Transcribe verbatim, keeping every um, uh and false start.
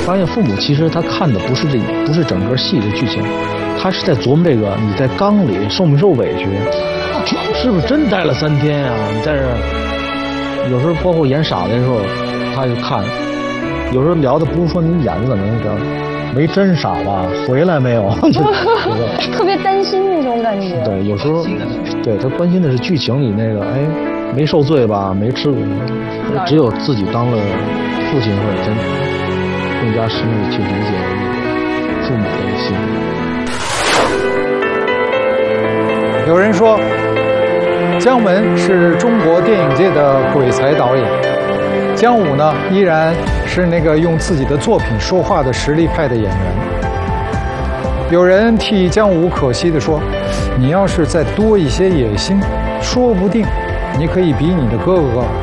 发现父母其实他看的不是这不是整个戏的剧情，他是在琢磨这个你在缸里受没受委屈，是不是真待了三天呀、啊？你在这儿，有时候包括演傻子的时候，他就看，有时候聊的不是说你演的怎么着，没真傻吧？回来没有？ 特别担心那种感觉。 对，有时候，对他关心的是剧情里那个，哎，没受罪吧？没吃过，只有自己当了父亲或者真更加深入去理解父母的心理。 有人说，姜文是中国电影界的鬼才导演，姜武呢依然是那个用自己的作品说话的实力派的演员。有人替姜武可惜地说，你要是再多一些野心，说不定你可以比你的哥哥